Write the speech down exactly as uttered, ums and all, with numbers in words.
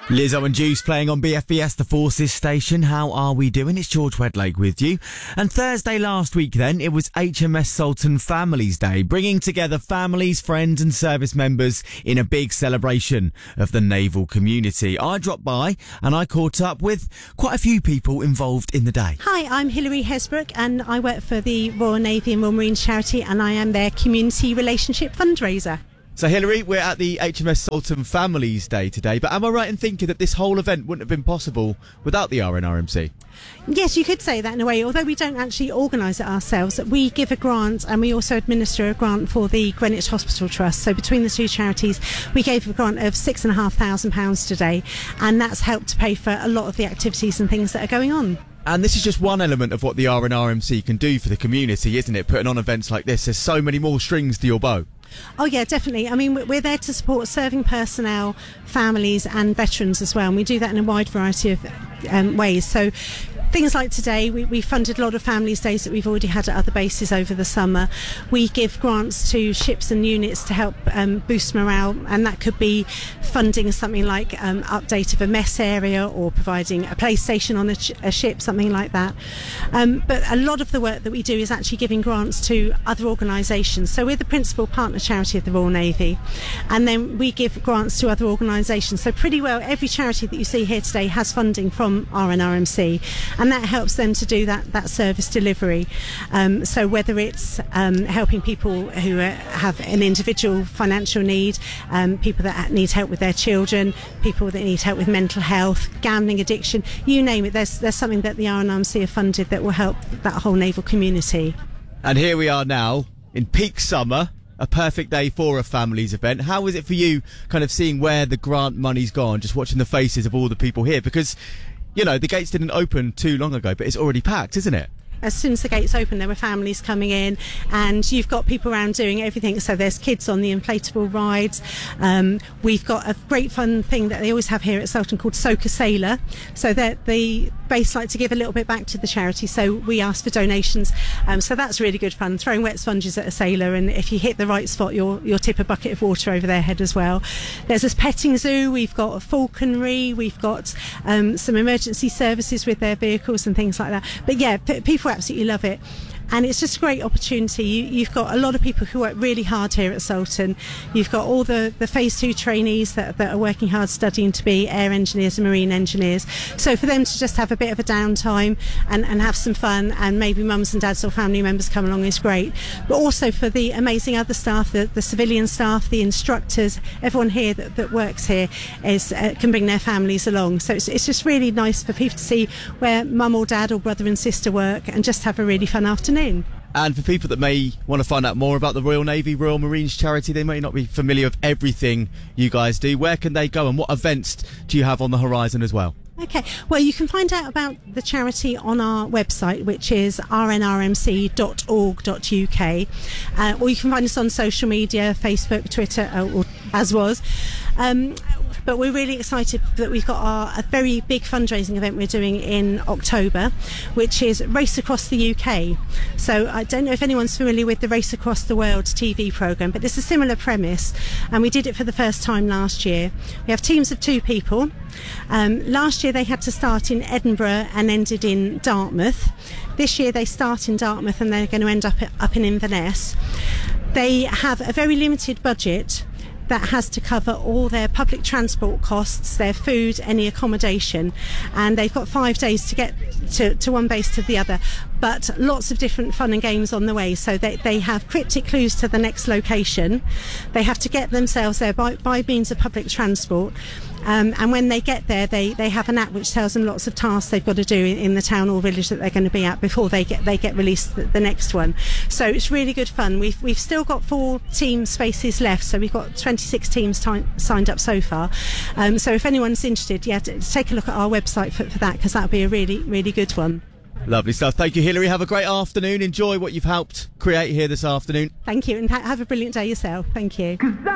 Lizzo and Juice playing on B F B S, the Forces station. How are we doing? It's George Wedlake with you. And Thursday last week then, it was H M S Sultan Families Day, bringing together families, friends and service members in a big celebration of the naval community. I dropped by and I caught up with quite a few people involved in the day. Hi, I'm Hilary Hesbrook and I work for the Royal Navy and Royal Marines charity and I am their community relationship fundraiser. So Hilary, we're at the H M S Sultan Families Day today, but am I right in thinking that this whole event wouldn't have been possible without the R N R M C? Yes, you could say that in a way, although we don't actually organise it ourselves. We give a grant and we also administer a grant for the Greenwich Hospital Trust. So between the two charities, we gave a grant of six and a half thousand pounds today, and that's helped to pay for a lot of the activities and things that are going on. And this is just one element of what the R N R M C can do for the community, isn't it? Putting on events like this, there's so many more strings to your bow. Oh yeah, definitely. I mean, we're there to support serving personnel, families and veterans as well, and we do that in a wide variety of um, ways. So things like today, we, we funded a lot of families' days that we've already had at other bases over the summer. We give grants to ships and units to help um, boost morale, and that could be funding something like um, update of a mess area or providing a PlayStation on a, sh- a ship, something like that. Um, but a lot of the work that we do is actually giving grants to other organisations. So we're the principal partner charity of the Royal Navy, and then we give grants to other organisations. So pretty well every charity that you see here today has funding from R N R M C, and that helps them to do that, that service delivery. Um, so whether it's um, helping people who uh, have an individual financial need, um, people that need help with their children, people that need help with mental health, gambling addiction, you name it, there's, there's something that the R N R M C have funded that will help that whole naval community. And here we are now in peak summer, a perfect day for a families event. How is it for you kind of seeing where the grant money's gone, just watching the faces of all the people here? Because, you know, the gates didn't open too long ago, but it's already packed, isn't it? As soon as the gates open, there were families coming in, and you've got people around doing everything. So there's kids on the inflatable rides. Um, we've got a great fun thing that they always have here at Sultan called Soak a Sailor. So that the base like to give a little bit back to the charity. So we ask for donations. Um, so that's really good fun, throwing wet sponges at a sailor. And if you hit the right spot, you'll, you'll tip a bucket of water over their head as well. There's this petting zoo. We've got a falconry. We've got um, some emergency services with their vehicles and things like that. But yeah, p- people absolutely love it, and it's just a great opportunity. You, you've got a lot of people who work really hard here at Sultan. You've got all the, the phase two trainees that, that are working hard studying to be air engineers and marine engineers, so for them to just have a bit of a downtime and, and have some fun, and maybe mums and dads or family members come along, is great. But also for the amazing other staff, the, the civilian staff, the instructors, everyone here that, that works here is uh, can bring their families along. So it's, it's just really nice for people to see where mum or dad or brother and sister work and just have a really fun afternoon. And for people that may want to find out more about the Royal Navy, Royal Marines charity, they may not be familiar with everything you guys do. Where can they go, and what events do you have on the horizon as well? Okay, well, you can find out about the charity on our website, which is r n r m c dot org dot u k, uh, or you can find us on social media, Facebook, Twitter, uh, or as was. Um, But we're really excited that we've got our, a very big fundraising event we're doing in October, which is Race Across the U K. So I don't know if anyone's familiar with the Race Across the World T V programme, but it's a similar premise, and we did it for the first time last year. We have teams of two people. Um, last year they had to start in Edinburgh and ended in Dartmouth. This year they start in Dartmouth and they're going to end up, up in Inverness. They have a very limited budget that has to cover all their public transport costs, their food, any accommodation, and they've got five days to get to, to one base to the other, but lots of different fun and games on the way. So they, they have cryptic clues to the next location. They have to get themselves there by, by means of public transport. Um, and when they get there, they, they have an app which tells them lots of tasks they've got to do in, in the town or village that they're going to be at before they get they get released the, the next one. So it's really good fun. We've we've still got four team spaces left, so we've got twenty-six teams t- signed up so far. Um, so if anyone's interested, yeah, t- take a look at our website for, for that, because that'll be a really really good one. Lovely stuff. Thank you, Hilary. Have a great afternoon. Enjoy what you've helped create here this afternoon. Thank you, and ha- have a brilliant day yourself. Thank you.